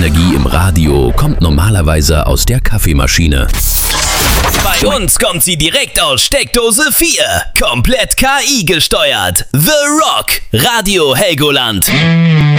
Energie im Radio kommt normalerweise aus der Kaffeemaschine. Bei uns kommt sie direkt aus Steckdose 4. Komplett KI gesteuert. The Rock. Radio Helgoland.